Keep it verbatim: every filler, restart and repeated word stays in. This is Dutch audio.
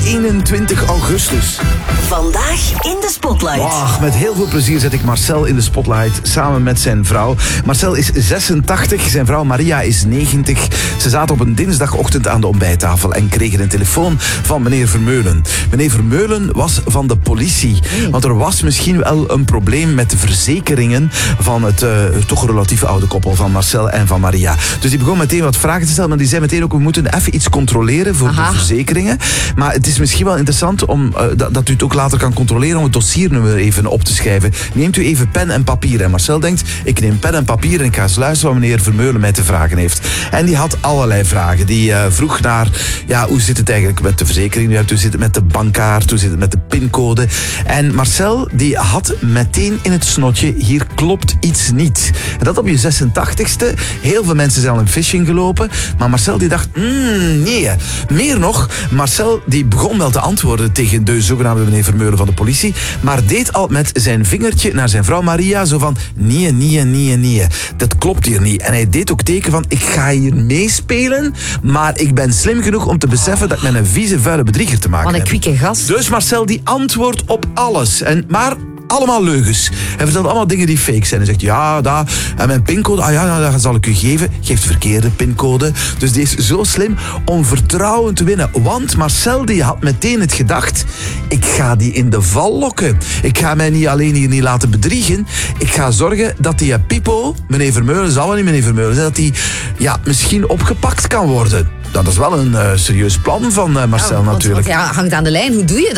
eenentwintig augustus. Vandaag in de Spotlight. Ach, met heel veel plezier zet ik Marcel in de Spotlight samen met zijn vrouw. Marcel is zesentachtig, zijn vrouw Maria is negentig. Ze zaten op een dinsdagochtend aan de ontbijttafel en kregen een telefoon van meneer Vermeulen. Meneer Vermeulen was van de politie. Want er was misschien wel een probleem met de verzekeringen van het uh, toch relatief oude koppel van Marcel en van Maria. Dus die begon meteen wat vragen te stellen, maar die zei meteen ook, we moeten even iets controleren voor Aha. de verzekeringen. Maar het is misschien wel interessant om, uh, dat, dat u het ook later kan controleren om het dossiernummer even op te schrijven. Neemt u even pen en papier. En Marcel denkt, ik neem pen en papier en ik ga eens luisteren wat meneer Vermeulen mij te vragen heeft. En die had allerlei vragen. Die uh, vroeg naar, ja, hoe zit het eigenlijk met de verzekering? Hoe zit het met de bankkaart? Hoe zit het met de pincode? En Marcel, die had meteen in het snotje, hier klopt iets niet. En dat op je zesentachtigste. Heel veel mensen zijn al in phishing gelopen. Maar Marcel die dacht, mm, nee. Meer nog, Marcel die begon wel te antwoorden tegen de zogenaamde meneer Vermeulen van de politie, maar deed al met zijn vingertje naar zijn vrouw Maria zo van, nee, nee, nee, nee. Dat klopt hier niet. En hij deed ook teken van, ik ga hier meespelen, maar ik ben slim genoeg om te beseffen dat ik met een vieze, vuile bedrieger te maken Wat een heb. kwieke gast. Dus Marcel die antwoordt op alles. En, maar allemaal leugens. Hij vertelt allemaal dingen die fake zijn. Hij zegt, ja, daar, en mijn pincode, ah ja, nou, dat zal ik u geven. Geeft de verkeerde pincode. Dus die is zo slim om vertrouwen te winnen. Want Marcel die had meteen het gedacht, ik ga die in de val lokken. Ik ga mij niet alleen hier niet laten bedriegen. Ik ga zorgen dat die Pipo, meneer Vermeulen, zal wel niet meneer Vermeulen zijn, dat die ja, misschien opgepakt kan worden. Dat is wel een uh, serieus plan van uh, Marcel ja, want, natuurlijk. Want, ja, hangt aan de lijn. Hoe doe je dat?